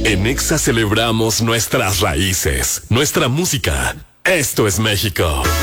En Exa celebramos nuestras raíces, nuestra música. Esto es México.